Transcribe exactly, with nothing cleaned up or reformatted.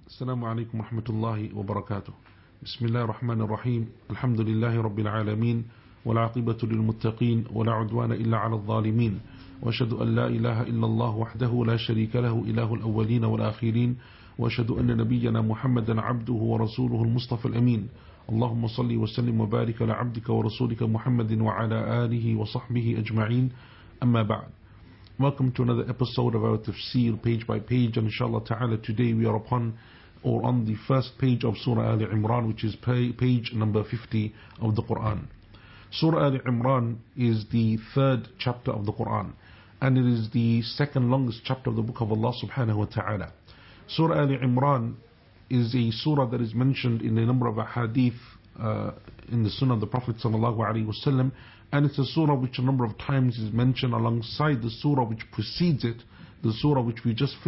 السلام عليكم ورحمة الله وبركاته. بسم الله الرحمن الرحيم. الحمد لله رب العالمين، والعاقبة للمتقين، ولا عدوان إلا على الظالمين، وأشهد أن لا إله إلا الله وحده لا شريك له إله الأولين والآخرين، وأشهد أن نبينا محمدا عبده ورسوله المصطفى الأمين. اللهم صل وسلم وبارك على عبدك ورسولك محمد وعلى آله وصحبه أجمعين. أما بعد. Welcome to another episode of our tafsir, page by page, and inshallah ta'ala today we are upon or on the first page of Surah Al Imran, which is page number fifty of the Quran. Surah Al Imran is the third chapter of the Quran, and it is the second longest chapter of the book of Allah subhanahu wa ta'ala. Surah Al Imran is a surah that is mentioned in a number of hadith uh, in the Sunnah of the Prophet sallallahu alaihi wasallam, and it's a surah which a number of times is mentioned alongside the surah which precedes it, the surah which we just finished